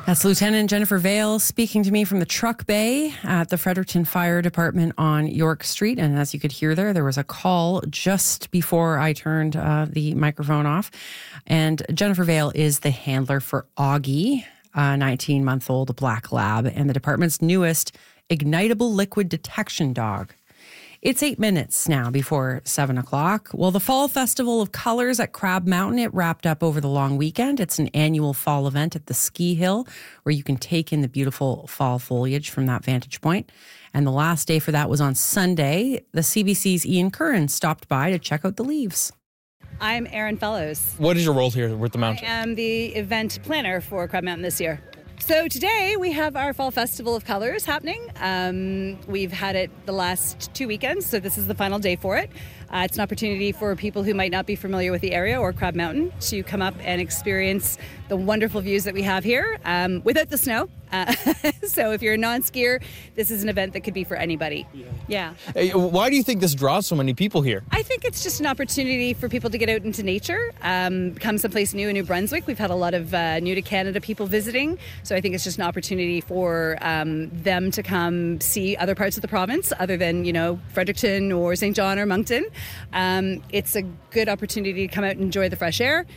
That's Lieutenant Jennifer Vale speaking to me from the truck bay at the Fredericton Fire Department on York Street. And as you could hear there was a call just before I turned the microphone off. And Jennifer Vale is the handler for Augie, a 19-month-old black lab, and the department's newest ignitable liquid detection dog. It's 8 minutes now before 7 o'clock. Well, the Fall Festival of Colors at Crab Mountain, it wrapped up over the long weekend. It's an annual fall event at the ski hill where you can take in the beautiful fall foliage from that vantage point. And the last day for that was on Sunday. The CBC's Ian Curran stopped by to check out the leaves. I'm Erin Fellows. What is your role here with the mountain? I am the event planner for Crab Mountain this year. So today we have our Fall Festival of Colors happening. We've had it the last 2 weekends, so this is the final day for it. It's an opportunity for people who might not be familiar with the area or Crab Mountain to come up and experience the wonderful views that we have here without the snow. So if you're a non-skier, this is an event that could be for anybody. Yeah. Hey, why do you think this draws so many people here? I think it's just an opportunity for people to get out into nature, come someplace new in New Brunswick. We've had a lot of new to Canada people visiting, so I think it's just an opportunity for them to come see other parts of the province other than, Fredericton or St. John or Moncton. It's a good opportunity to come out and enjoy the fresh air,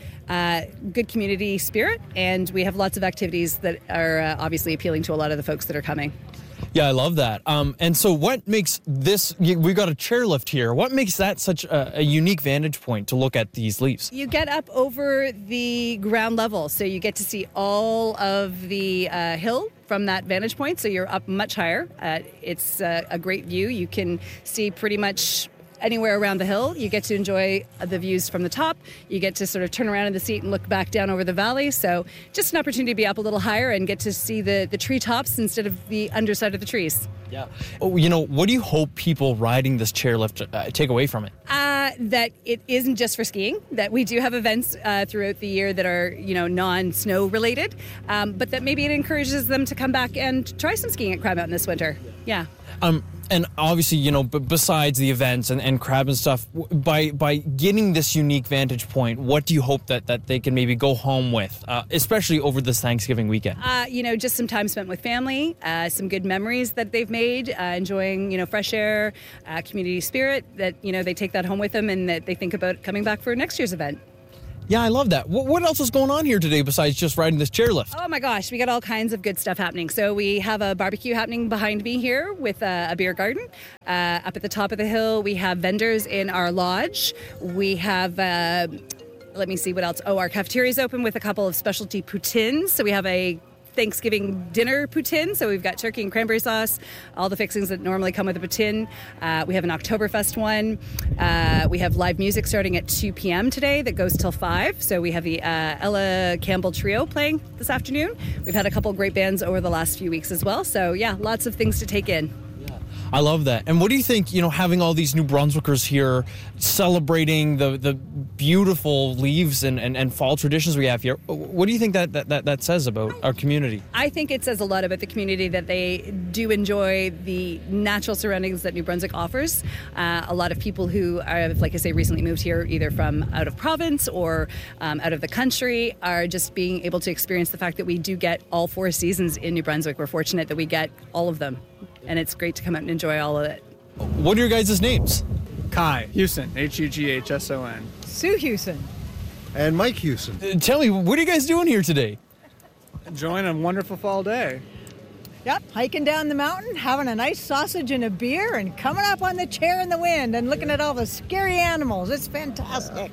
good community spirit, and we have lots of activities that are obviously appealing to a lot of the folks that are coming. Yeah, I love that. And so what makes this, we've got a chairlift here. What makes that such a unique vantage point to look at these leaves? You get up over the ground level, so you get to see all of the hill from that vantage point, so you're up much higher. It's a great view. You can see pretty much anywhere around the hill. You get to enjoy the views from the top. You get to sort of turn around in the seat and look back down over the valley. So just an opportunity to be up a little higher and get to see the treetops instead of the underside of the trees. Yeah. What do you hope people riding this chairlift take away from it? That it isn't just for skiing, that we do have events throughout the year that are, non-snow related, but that maybe it encourages them to come back and try some skiing at Crab Mountain this winter. Yeah. And obviously, besides the events and crab and stuff, by getting this unique vantage point, what do you hope that they can maybe go home with, especially over this Thanksgiving weekend? Just some time spent with family, some good memories that they've made, enjoying, fresh air, community spirit, that, they take that home with them and that they think about coming back for next year's event. Yeah, I love that. What else is going on here today besides just riding this chairlift? Oh my gosh, we got all kinds of good stuff happening. So we have a barbecue happening behind me here with a beer garden. Up at the top of the hill, we have vendors in our lodge. We have, let me see what else. Oh, our cafeteria is open with a couple of specialty poutines. So we have a Thanksgiving dinner poutine. So we've got turkey and cranberry sauce, all the fixings that normally come with a poutine. We have an Oktoberfest one. We have live music starting at 2 p.m. today that goes till 5. So we have the Ella Campbell Trio playing this afternoon. We've had a couple great bands over the last few weeks as well. So yeah, lots of things to take in. I love that. And what do you think, having all these New Brunswickers here celebrating the beautiful leaves and fall traditions we have here, what do you think that says about our community? I think it says a lot about the community that they do enjoy the natural surroundings that New Brunswick offers. A lot of people who have, like I say, recently moved here either from out of province or out of the country are just being able to experience the fact that we do get all 4 seasons in New Brunswick. We're fortunate that we get all of them. And it's great to come out and enjoy all of it. What are your guys' names? Kai Hewson, Hughson. Sue Hewson. And Mike Hewson. Tell me, what are you guys doing here today? Enjoying a wonderful fall day. Yep, hiking down the mountain, having a nice sausage and a beer, and coming up on the chair in the wind and looking at all the scary animals. It's fantastic.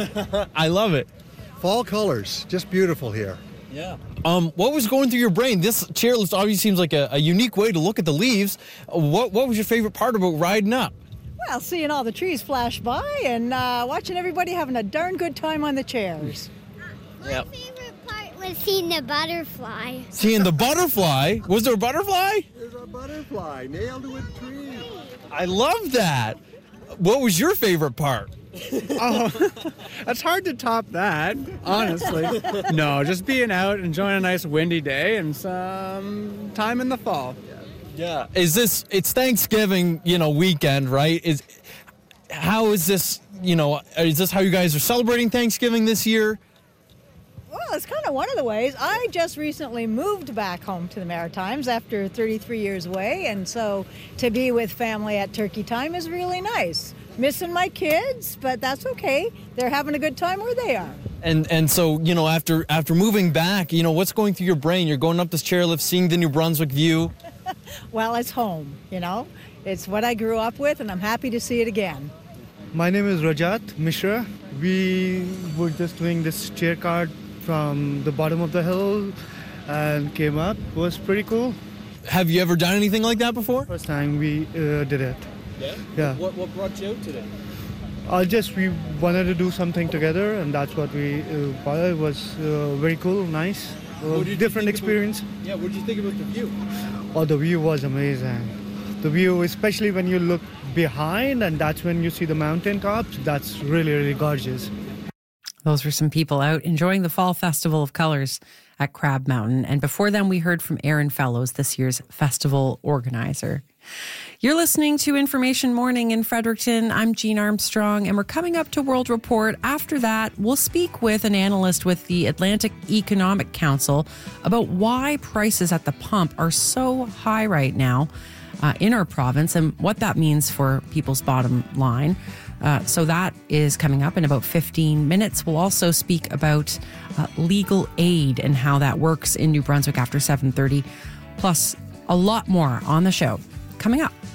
I love it. Fall colors, just beautiful here. Yeah. What was going through your brain? This chairlift obviously seems like a unique way to look at the leaves. What was your favorite part about riding up? Well, seeing all the trees flash by and watching everybody having a darn good time on the chairs. My favorite part was seeing the butterfly. Seeing the butterfly? Was there a butterfly? There's a butterfly nailed to a tree. I love that. What was your favorite part? Oh, that's hard to top that, honestly. No, just being out, enjoying a nice windy day and some time in the fall. Yeah. It's Thanksgiving, weekend, right? Is this how you guys are celebrating Thanksgiving this year? Well, it's kind of one of the ways. I just recently moved back home to the Maritimes after 33 years away, and so to be with family at turkey time is really nice. Missing my kids, but that's okay. They're having a good time where they are. And so, you know, after moving back, you know, what's going through your brain? You're going up this chairlift, seeing the New Brunswick view. Well, it's home, you know. It's what I grew up with, and I'm happy to see it again. My name is Rajat Mishra. We were just doing this chair cart from the bottom of the hill and came up. It was pretty cool. Have you ever done anything like that before? First time we did it. Yeah. What brought you out today? We wanted to do something together, and that's what we it was very cool, nice, different experience. What did you think about the view? Oh, the view was amazing. The view, especially when you look behind, and that's when you see the mountain tops, that's really, really gorgeous. Those were some people out enjoying the Fall Festival of Colors at Crab Mountain. And before them, we heard from Aaron Fellows, this year's festival organizer. You're listening to Information Morning in Fredericton. I'm Jean Armstrong, and we're coming up to World Report. After that, we'll speak with an analyst with the Atlantic Economic Council about why prices at the pump are so high right now in our province and what that means for people's bottom line. So that is coming up in about 15 minutes. We'll also speak about legal aid and how that works in New Brunswick after 7:30, plus a lot more on the show coming up.